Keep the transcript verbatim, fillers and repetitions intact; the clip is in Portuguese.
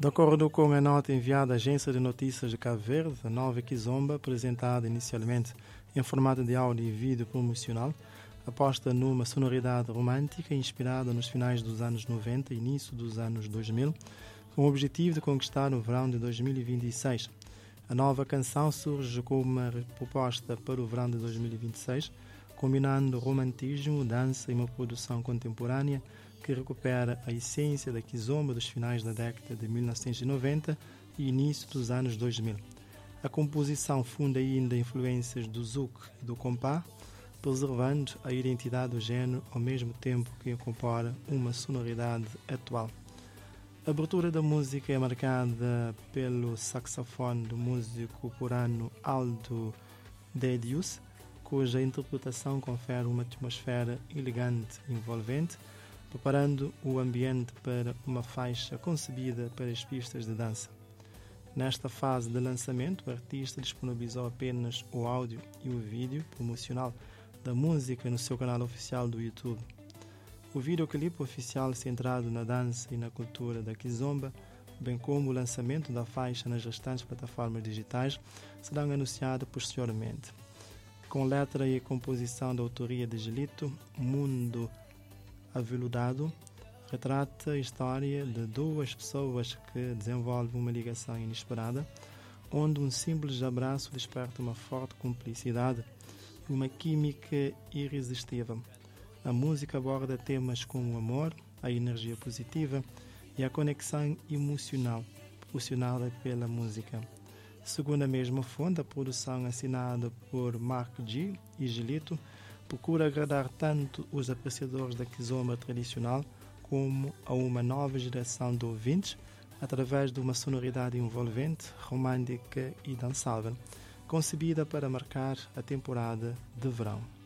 De acordo com a nota enviada à Agência de Notícias de Cabo Verde, a nova Kizomba, apresentada inicialmente em formato de áudio e vídeo promocional, aposta numa sonoridade romântica inspirada nos finais dos anos noventa e início dos anos dois mil, com o objetivo de conquistar o verão de dois mil e vinte e seis. A nova canção surge como uma proposta para o verão de dois mil e vinte e seis, combinando romantismo, dança e uma produção contemporânea que recupera a essência da Kizomba dos finais da década de mil novecentos e noventa e início dos anos dois mil. A composição funda ainda influências do zouk e do compá, preservando a identidade do género ao mesmo tempo que incorpora uma sonoridade atual. A abertura da música é marcada pelo saxofone do músico purano Aldo Dedius, cuja interpretação confere uma atmosfera elegante e envolvente, preparando o ambiente para uma faixa concebida para as pistas de dança. Nesta fase de lançamento, o artista disponibilizou apenas o áudio e o vídeo promocional da música no seu canal oficial do YouTube. O videoclipe oficial centrado na dança e na cultura da Kizomba, bem como o lançamento da faixa nas restantes plataformas digitais, serão anunciados posteriormente. Com letra e composição da autoria de Gelito, Mundo Aveludado retrata a história de duas pessoas que desenvolvem uma ligação inesperada, onde um simples abraço desperta uma forte cumplicidade e uma química irresistível. A música aborda temas como o amor, a energia positiva e a conexão emocional proporcionada pela música. Segundo a mesma fonte, a produção assinada por Mark G e Gelito procura agradar tanto os apreciadores da Kizomba tradicional como a uma nova geração de ouvintes através de uma sonoridade envolvente, romântica e dançável, concebida para marcar a temporada de verão.